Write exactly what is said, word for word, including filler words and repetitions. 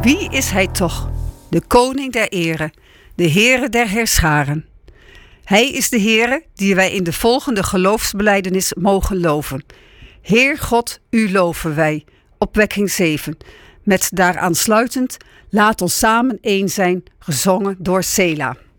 Wie is hij toch? De koning der ere, de Heere der herscharen. Hij is de Heere die wij in de volgende geloofsbelijdenis mogen loven. Heer God, u loven wij. Opwekking zeven. Met daaraan sluitend, laat ons samen één zijn, gezongen door Sela.